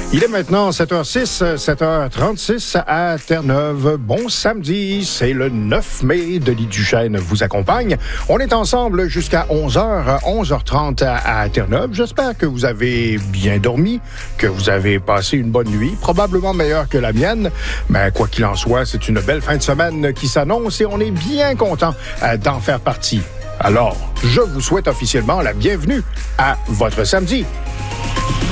Il est maintenant 7h06, 7h36 à Terre-Neuve. Bon samedi, c'est le 9 mai. Denis Duchesne vous accompagne. On est ensemble jusqu'à 11h, 11h30 à Terre-Neuve. J'espère que vous avez bien dormi, que vous avez passé une bonne nuit, probablement meilleure que la mienne. Mais quoi qu'il en soit, c'est une belle fin de semaine qui s'annonce et on est bien content d'en faire partie. Alors, je vous souhaite officiellement la bienvenue à votre samedi.